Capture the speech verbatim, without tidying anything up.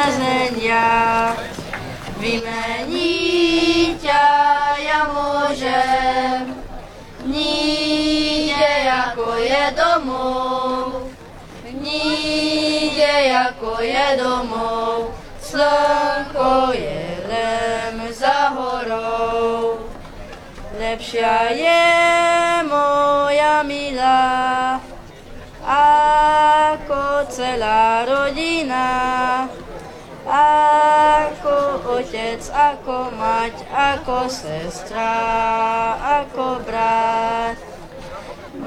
narozenia. Vymeniť ťa ja môžem, nikde ako je domov, nikde ako je domov, slnko je len za horou. Lepšia je moja milá, ako celá rodina, ako otec, ako mať, ako sestra, ako brat.